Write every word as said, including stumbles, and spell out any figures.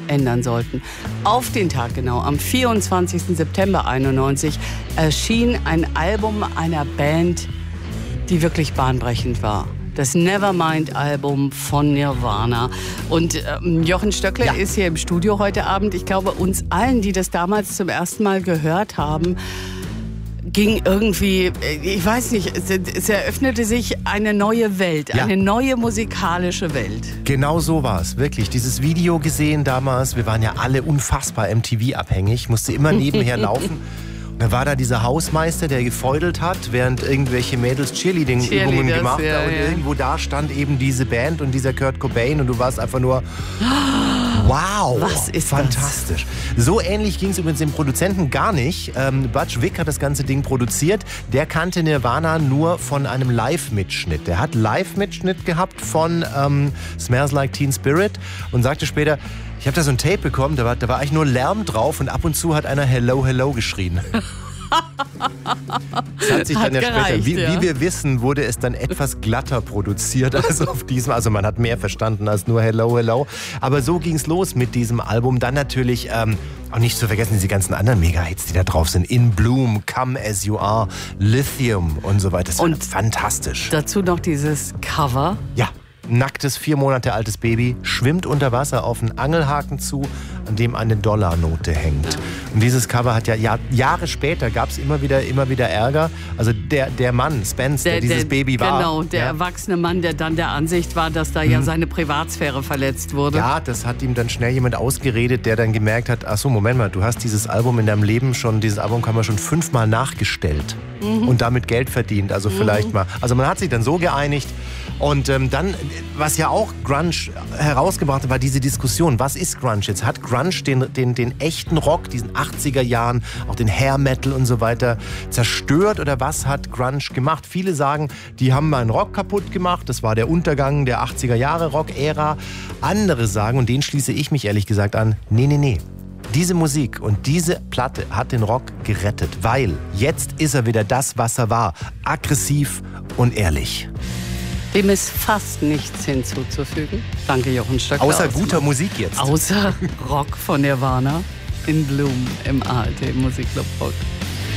ändern sollten. Auf den Tag genau, am vierundzwanzigsten September einundneunzig, erschien ein Album einer Band, die wirklich bahnbrechend war. Das Nevermind-Album von Nirvana. Und ähm, Jochen Stöckler ja. ist hier im Studio heute Abend. Ich glaube, uns allen, die das damals zum ersten Mal gehört haben, ging irgendwie, ich weiß nicht, es, es eröffnete sich eine neue Welt, ja. eine neue musikalische Welt. Genau so war es, wirklich. Dieses Video gesehen damals, wir waren ja alle unfassbar M T V-abhängig, musste immer nebenher laufen. Da war da dieser Hausmeister, der gefeudelt hat, während irgendwelche Mädels Cheerleading-Übungen gemacht haben. Ja, und ja. irgendwo da stand eben diese Band und dieser Kurt Cobain und du warst einfach nur, wow, was ist fantastisch. Das? So ähnlich ging es übrigens dem Produzenten gar nicht. Ähm, Butch Vig hat das ganze Ding produziert. Der kannte Nirvana nur von einem Live-Mitschnitt. Der hat Live-Mitschnitt gehabt von ähm, Smells Like Teen Spirit und sagte später, ich habe da so ein Tape bekommen, da war, da war eigentlich nur Lärm drauf und ab und zu hat einer Hello, Hello geschrien. Das hat sich dann hat ja gereicht, später, wie, ja. wie wir wissen, wurde es dann etwas glatter produziert als auf diesem. Also man hat mehr verstanden als nur Hello, Hello. Aber so ging es los mit diesem Album. Dann natürlich, ähm, auch nicht zu vergessen, diese ganzen anderen Mega-Hits, die da drauf sind. In Bloom, Come As You Are, Lithium und so weiter. Das war und fantastisch. Dazu noch dieses Cover. Ja. Nacktes, vier Monate altes Baby schwimmt unter Wasser auf einen Angelhaken zu, an dem eine Dollarnote hängt. Und dieses Cover hat ja Jahr, Jahre später gab es immer wieder, immer wieder Ärger. Also der, der Mann, Spence, der, der dieses der, Baby war. Genau, der ja. erwachsene Mann, der dann der Ansicht war, dass da ja hm. seine Privatsphäre verletzt wurde. Ja, das hat ihm dann schnell jemand ausgeredet, der dann gemerkt hat, ach so, Moment mal, du hast dieses Album in deinem Leben schon, dieses Album haben wir schon fünfmal nachgestellt mhm. und damit Geld verdient. Also mhm. vielleicht mal. Also man hat sich dann so geeinigt. Und ähm, dann, was ja auch Grunge herausgebracht hat, war diese Diskussion, was ist Grunge jetzt? Hat Grunge den, den, den echten Rock, diesen achtziger Jahren, auch den Hair Metal und so weiter, zerstört oder was hat Grunge gemacht? Viele sagen, die haben meinen Rock kaputt gemacht, das war der Untergang der achtziger Jahre Rock-Ära. Andere sagen, und den schließe ich mich ehrlich gesagt an, nee, nee, nee. Diese Musik und diese Platte hat den Rock gerettet, weil jetzt ist er wieder das, was er war. Aggressiv und ehrlich. Dem ist fast nichts hinzuzufügen. Danke, Jochen Stöckler. Außer guter Musik jetzt. Außer Rock von Nirvana in Bloom im A R T Musikclub Rock.